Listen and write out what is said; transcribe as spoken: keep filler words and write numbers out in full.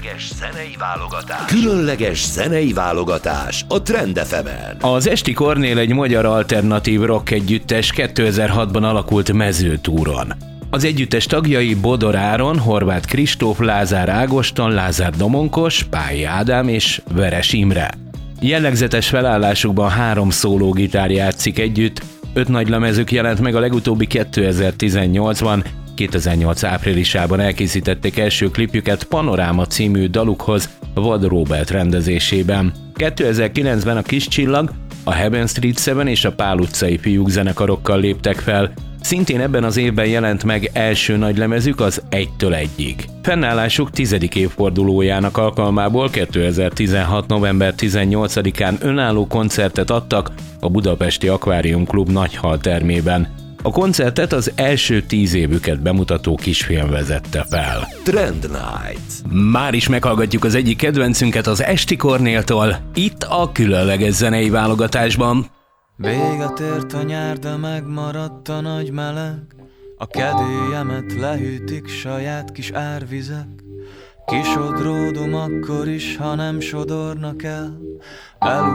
Zenei válogatás. Különleges zenei válogatás a Trend ef emen. Az Esti Kornél egy magyar alternatív rock együttes kétezer-hatban alakult mezőtúron. Az együttes tagjai Bodor Áron, Horváth Kristóf, Lázár Ágoston, Lázár Domonkos, Pályi Ádám és Veres Imre. Jellegzetes felállásukban három szólógitár játszik együtt, öt nagylemezük jelent meg, a legutóbbi kétezer-tizennyolcban, kétezer-nyolc áprilisában elkészítették első klipjüket Panoráma című dalukhoz Vad Róbert rendezésében. kétezer-kilencben a Kis Csillag, a Heaven Street Seven és a Pál utcai fiúk zenekarokkal léptek fel. Szintén ebben az évben jelent meg első nagylemezük, az Egytől Egyig. Fennállásuk tizedik évfordulójának alkalmából kétezer-tizenhat. november tizennyolcadikán önálló koncertet adtak a budapesti Akvárium Klub Nagyhal termében. A koncertet az első tíz évüket bemutató kisfilm vezette fel. Trend Night. Már is meghallgatjuk az egyik kedvencünket az Esti Kornéltól, itt a különleges zenei válogatásban. Véget ért a nyár, de megmaradt a nagy meleg. A kedélyemet lehűtik saját kis árvizek. Kisodródom akkor is, ha nem sodornak el. el